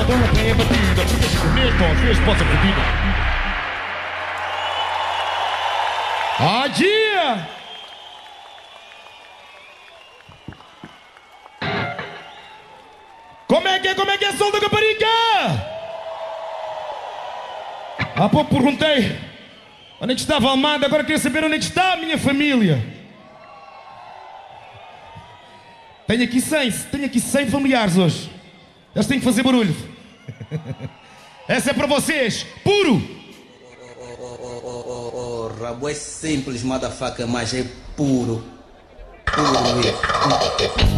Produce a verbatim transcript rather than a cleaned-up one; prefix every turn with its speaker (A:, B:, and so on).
A: Toma quem é batida, fica de comer com as vezes possa perdida. Ah, dia! Como é que é, como é que é, sol da Caparica? Há pouco perguntei onde é que estava a Almada, agora queria saber onde é que está a minha família. Tenho aqui cem, tenho aqui cem familiares hoje. Eles têm que fazer barulho. Essa é para vocês, puro!
B: O rabo é simples, motherfucker, mas é puro. Puro mesmo.